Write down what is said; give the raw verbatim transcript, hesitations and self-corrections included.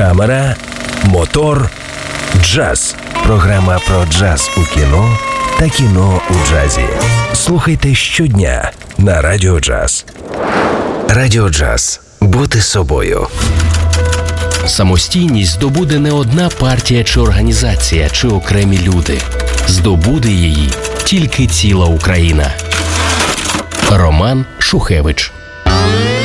камера, мотор, джаз. Програма про джаз у кіно та кіно у джазі. Слухайте щодня на Радіо Джаз. Радіо Джаз. Бути собою. Самостійність здобуде не одна партія чи організація, чи окремі люди. Здобуде її тільки ціла Україна. Роман Шухевич.